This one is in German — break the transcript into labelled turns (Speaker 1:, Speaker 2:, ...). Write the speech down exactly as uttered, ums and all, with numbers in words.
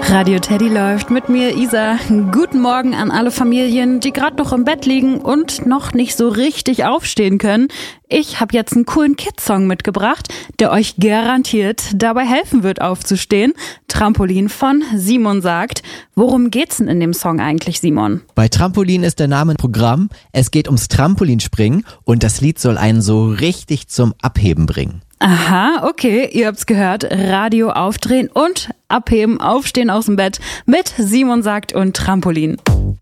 Speaker 1: Radio Teddy läuft mit mir, Isa. Guten Morgen an alle Familien, die gerade noch im Bett liegen und noch nicht so richtig aufstehen können. Ich habe jetzt einen coolen Kids-Song mitgebracht, der euch garantiert dabei helfen wird, aufzustehen. Trampolin von Simon sagt. Worum geht's denn in dem Song eigentlich, Simon?
Speaker 2: Bei Trampolin ist der Name ein Programm. Es geht ums Trampolinspringen und das Lied soll einen so richtig zum Abheben bringen.
Speaker 1: Aha, okay, ihr habt's gehört. Radio aufdrehen und abheben, aufstehen aus dem Bett mit Simon sagt und Trampolin.